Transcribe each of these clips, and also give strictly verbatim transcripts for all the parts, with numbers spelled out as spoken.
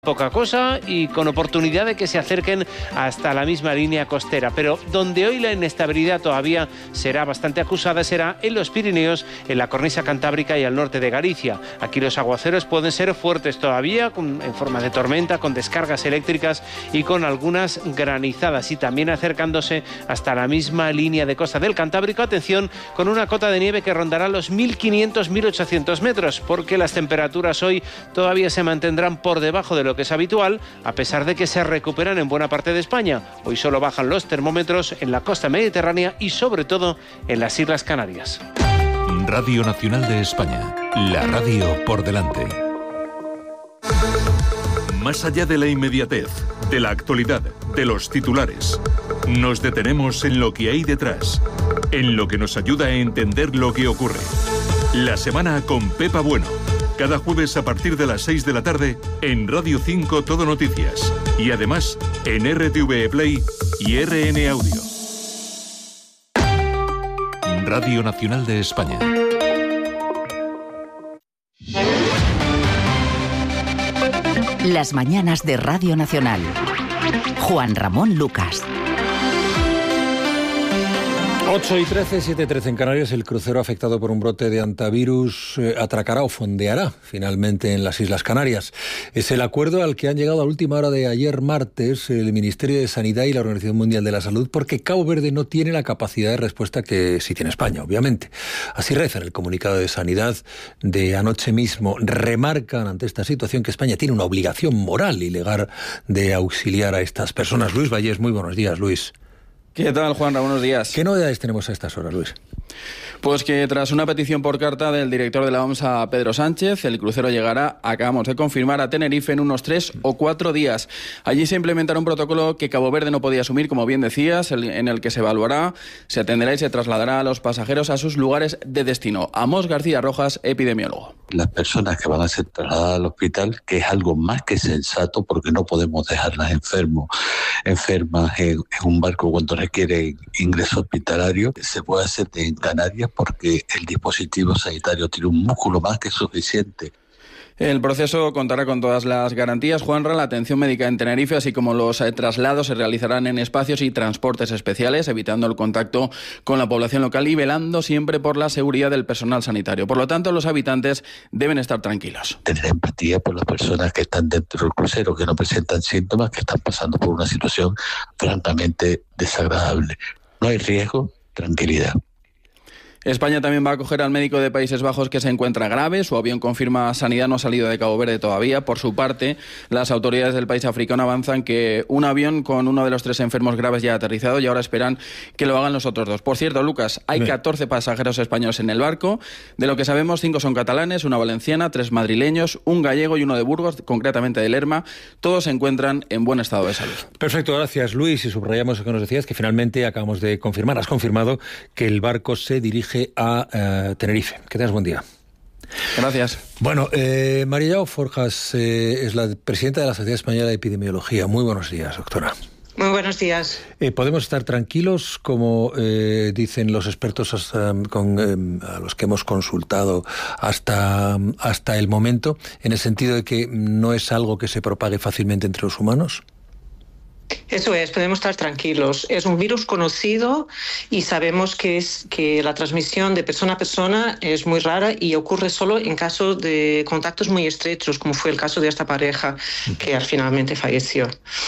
Poca cosa y con oportunidad de que se acerquen hasta la misma línea costera, pero donde hoy la inestabilidad todavía será bastante acusada será en los Pirineos, en la cornisa cantábrica y al norte de Galicia. Aquí los aguaceros pueden ser fuertes todavía, con, en forma de tormenta, con descargas eléctricas y con algunas granizadas, y también acercándose hasta la misma línea de costa del Cantábrico. Atención, con una cota de nieve que rondará los mil quinientos a mil ochocientos metros, porque las temperaturas hoy todavía se mantendrán por debajo de lo que es habitual, a pesar de que se recuperan en buena parte de España. Hoy solo bajan los termómetros en la costa mediterránea y sobre todo en las Islas Canarias. Radio Nacional de España, la radio por delante. Más allá de la inmediatez, de la actualidad, de los titulares, nos detenemos en lo que hay detrás, en lo que nos ayuda a entender lo que ocurre. La semana con Pepa Bueno. Cada jueves a partir de las seis de la tarde en Radio cinco Todo Noticias y además en R T V Play y R N Audio. Radio Nacional de España. Las mañanas de Radio Nacional. Juan Ramón Lucas. ocho y trece, siete y trece en Canarias. El crucero afectado por un brote de hantavirus eh, atracará o fondeará finalmente en las Islas Canarias. Es el acuerdo al que han llegado a última hora de ayer martes el Ministerio de Sanidad y la Organización Mundial de la Salud, porque Cabo Verde no tiene la capacidad de respuesta que sí tiene España, obviamente. Así reza en el comunicado de Sanidad de anoche mismo. Remarcan ante esta situación que España tiene una obligación moral y legal de auxiliar a estas personas. Luis Vallés, muy buenos días, Luis. ¿Qué tal, Juanra? Buenos días. ¿Qué novedades tenemos a estas horas, Luis? Pues que tras una petición por carta del director de la O M S, a Pedro Sánchez, el crucero llegará, acabamos de confirmar, a Tenerife en unos tres o cuatro días. Allí se implementará un protocolo que Cabo Verde no podía asumir, como bien decías, en el que se evaluará, se atenderá y se trasladará a los pasajeros a sus lugares de destino. Amos García Rojas, epidemiólogo. Las personas que van a ser trasladadas al hospital, que es algo más que sensato, porque no podemos dejarlas enfermos, enfermas en, en un barco cuando requiere ingreso hospitalario, se puede hacer en Canarias porque el dispositivo sanitario tiene un músculo más que suficiente. El proceso contará con todas las garantías, Juanra. La atención médica en Tenerife, así como los eh, traslados, se realizarán en espacios y transportes especiales, evitando el contacto con la población local y velando siempre por la seguridad del personal sanitario. Por lo tanto, los habitantes deben estar tranquilos. Tener empatía por las personas que están dentro del crucero, que no presentan síntomas, que están pasando por una situación francamente desagradable. No hay riesgo, tranquilidad. España también va a acoger al médico de Países Bajos que se encuentra grave. Su avión, confirma Sanidad, no ha salido de Cabo Verde todavía. Por su parte, las autoridades del país africano avanzan que un avión con uno de los tres enfermos graves ya ha aterrizado y ahora esperan que lo hagan los otros dos. Por cierto, Lucas, hay catorce pasajeros españoles en el barco. De lo que sabemos, cinco son catalanes, una valenciana, tres madrileños, un gallego y uno de Burgos, concretamente de Lerma. Todos se encuentran en buen estado de salud. Perfecto, gracias, Luis. Y subrayamos lo que nos decías, que finalmente acabamos de confirmar, has confirmado que el barco se dirige a uh, Tenerife. Que tengas buen día. Gracias. Bueno, eh, María Joao Forjas eh, es la presidenta de la Sociedad Española de Epidemiología. Muy buenos días, doctora. Muy buenos días. Eh, ¿Podemos estar tranquilos, como eh, dicen los expertos hasta, con, eh, a los que hemos consultado hasta, hasta el momento, en el sentido de que no es algo que se propague fácilmente entre los humanos? Eso es, podemos estar tranquilos. Es un virus conocido y sabemos que, es, que la transmisión de persona a persona es muy rara y ocurre solo en caso de contactos muy estrechos, como fue el caso de esta pareja que finalmente falleció.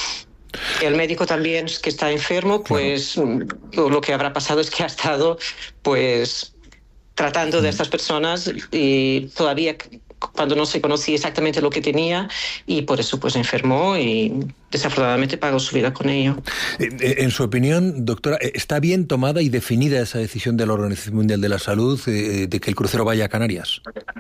El médico también, que está enfermo, pues claro, lo que habrá pasado es que ha estado pues tratando de estas personas y todavía cuando no se conocía exactamente lo que tenía, y por eso pues enfermó y desafortunadamente pagó su vida con ello. En su opinión, doctora, ¿está bien tomada y definida esa decisión de la Organización Mundial de la Salud eh, de que el crucero vaya a Canarias?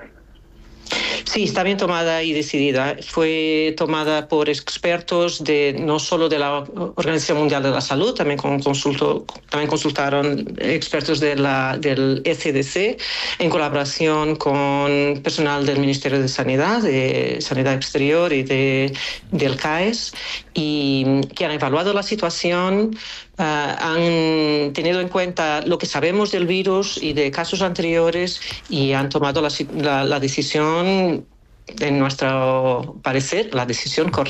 Sí, está bien tomada y decidida. Fue tomada por expertos de no solo de la Organización Mundial de la Salud, también, con consulto, también consultaron expertos de la, del E C D C en colaboración con personal del Ministerio de Sanidad, de Sanidad Exterior y de, del C A E S, y que han evaluado la situación. Uh, han tenido en cuenta lo que sabemos del virus y de casos anteriores y han tomado la, la, la decisión, en nuestro parecer, la decisión correcta.